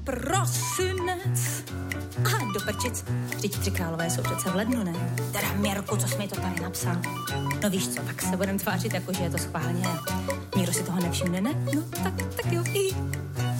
Prosinec. A do prčic. Vždyť 3 králové jsou přece v lednu, ne? Teda Mirku, co jsi mi to tady napsal? No víš co, tak se budem tvářit jako, že je to schválně. Nikdo si toho nevšimne, ne? No, tak jo.